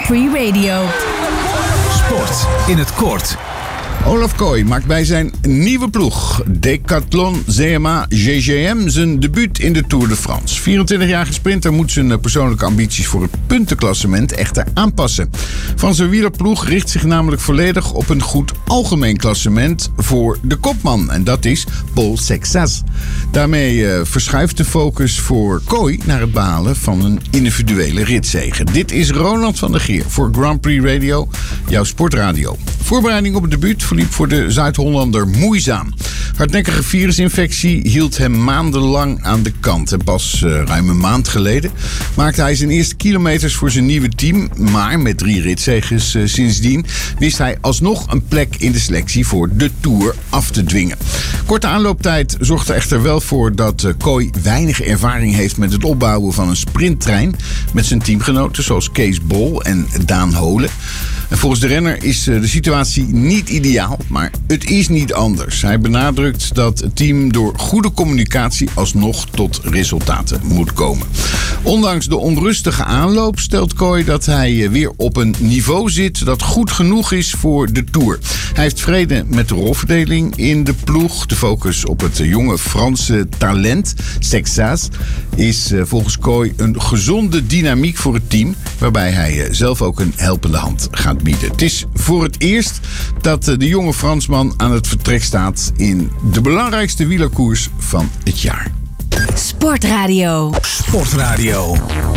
Prix Radio. Sport in het kort. Olaf Kooi maakt bij zijn nieuwe ploeg, Decathlon CMA GGM, zijn debuut in de Tour de France. 24-jarige sprinter moet zijn persoonlijke ambities voor het puntenklassement echter aanpassen. Van zijn wielerploeg richt zich namelijk volledig op een goed algemeen klassement voor de kopman. En dat is Paul Sexas. Daarmee verschuift de focus voor Kooi naar het behalen van een individuele ritzege. Dit is Ronald van der Geer voor Grand Prix Radio, jouw sportradio. Voorbereiding op het debuut verliep voor de Zuid-Hollander moeizaam. Hardnekkige virusinfectie hield hem maandenlang aan de kant. En pas ruim een maand geleden maakte hij zijn eerste kilometers voor zijn nieuwe team. Maar met 3 ritzeges sindsdien wist hij alsnog een plek in de selectie voor de Tour af te dwingen. Korte aanlooptijd zorgt er echter wel voor dat Kooi weinig ervaring heeft met het opbouwen van een sprinttrein met zijn teamgenoten zoals Kees Bol en Daan Holen. En volgens de renner is de situatie niet ideaal, maar het is niet anders. Hij benadrukt dat het team door goede communicatie alsnog tot resultaten moet komen. Ondanks de onrustige aanloop stelt Kooi dat hij weer op een niveau zit dat goed genoeg is voor de Tour. Hij heeft vrede met de rolverdeling in de ploeg. De focus op het jonge Franse talent, Sexas, is volgens Kooi een gezonde dynamiek voor het team, waarbij hij zelf ook een helpende hand gaat bieden. Het is voor het eerst dat de jonge Fransman aan het vertrek staat in de belangrijkste wielerkoers van het jaar. Sportradio. Sportradio.